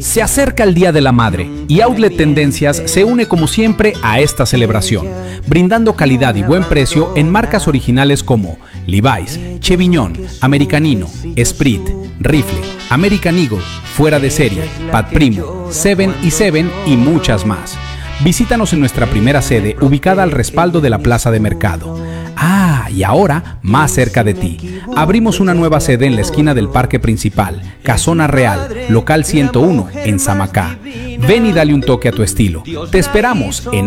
Se acerca el Día de la Madre y Outlet Tendencias se une como siempre a esta celebración, brindando calidad y buen precio en marcas originales como Levi's, Chevignon, Americanino, Esprit, Rifle, American Eagle, Fuera de Serie, Pat Primo, Seven y Seven y muchas más. Visítanos en nuestra primera sede ubicada al respaldo de la Plaza de Mercado. Y ahora, más cerca de ti, abrimos una nueva sede en la esquina del Parque Principal, Casona Real, local 101, en Samacá. Ven y dale un toque a tu estilo. Te esperamos en